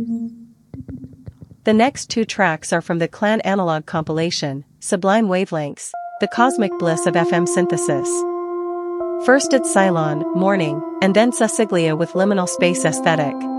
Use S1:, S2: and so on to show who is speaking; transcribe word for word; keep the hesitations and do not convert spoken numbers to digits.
S1: The next two tracks are from the Clan Analog compilation, Sublime Wavelengths, the cosmic bliss of F M synthesis. First it's Cylon, Morning, and then Susiglia with Liminal Space Aesthetic.